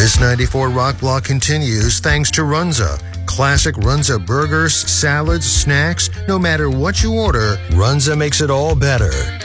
This 94 Rock Block continues thanks to Runza. Classic Runza burgers, salads, snacks, no matter what you order, Runza makes it all better.